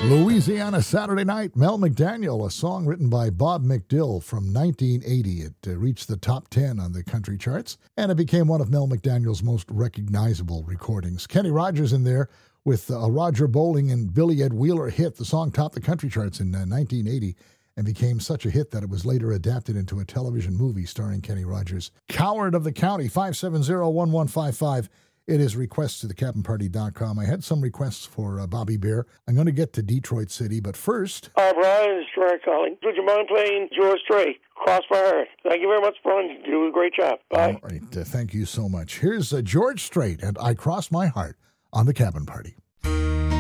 Louisiana Saturday Night, Mel McDaniel, a song written by Bob McDill from 1980. It reached the top 10 on the country charts, and it became one of Mel McDaniel's most recognizable recordings. Kenny Rogers in there with a Roger Bowling and Billy Ed Wheeler hit. The song topped the country charts in 1980 and became such a hit that it was later adapted into a television movie starring Kenny Rogers. Coward of the County, 570-1155. It is requests to thecaptainparty.com. I had some requests for Bobby Bare. I'm going to get to Detroit City, but first... Brian, it's Troy calling. Would you mind playing George Strait, Cross My Heart? Thank you very much, Brian. You do a great job. Bye. All right, thank you so much. Here's George Strait and I Cross My Heart on the Cabin Party.